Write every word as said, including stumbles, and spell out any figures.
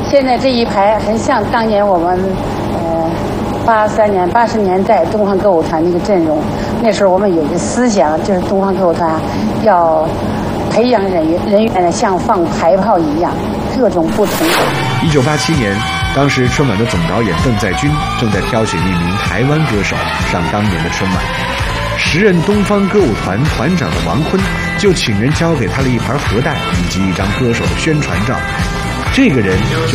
现在这一排很像当年我们呃八三年八十年代东方歌舞团那个阵容。那时候我们有一个思想，就是东方歌舞团要培养人员人员像放排炮一样，各种不同。 一九八七年，当时春晚的总导演邓在军正在挑选一名台湾歌手上当年的春晚。时任东方歌舞团团长的王坤就请人交给他了一盘盒带以及一张歌手的宣传照。这个人就